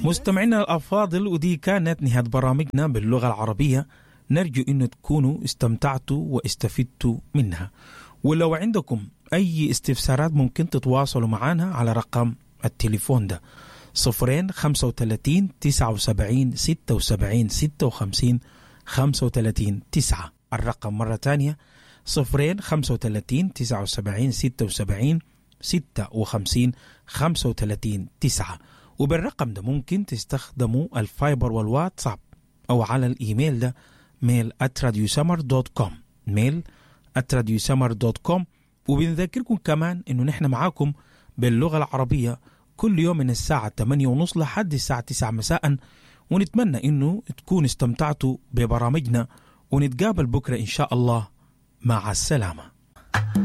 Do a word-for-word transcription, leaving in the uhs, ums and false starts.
مستمعينا الأفاضل، ودي كانت نهاية برامجنا باللغة العربية. نرجو أن تكونوا استمتعتوا واستفدتوا منها، ولو عندكم أي استفسارات ممكن تتواصلوا معنا على رقم التليفون ده صفرين خمسة وثلاثين تسعة وسبعين ستة وسبعين ستة وخمسين خمسة وثلاثين تسعة. الرقم مرة تانية صفرين خمسة وثلاثين تسعة وسبعين ستة وسبعين ستة وخمسين خمسة وثلاثين تسعة. وبالرقم ده ممكن تستخدموا الفايبر والواتساب، أو على الإيميل ده ميل آت راديو سمر دوت كوم ميل آت راديو سمر دوت كوم. وبنذكركم كمان إنه نحن معاكم باللغة العربية كل يوم من الساعة ثمانية ونص لحد الساعة تسعة مساء، ونتمنى إنه تكون استمتعتوا ببرامجنا، ونتقابل بكرة إن شاء الله. مع السلامة.